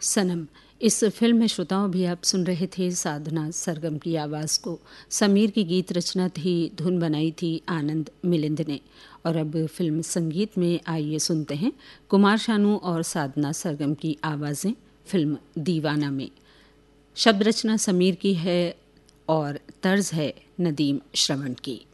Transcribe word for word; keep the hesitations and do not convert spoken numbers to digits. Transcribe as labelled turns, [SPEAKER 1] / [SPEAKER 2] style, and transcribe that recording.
[SPEAKER 1] सनम। इस फिल्म में श्रोताओं भी आप सुन रहे थे साधना सरगम की आवाज़ को। समीर की गीत रचना थी, धुन बनाई थी आनंद मिलिंद ने। और अब फिल्म संगीत में आइए सुनते हैं कुमार शानू और साधना सरगम की आवाज़ें फिल्म दीवाना में। शब्द रचना समीर की है और तर्ज है नदीम श्रवण की।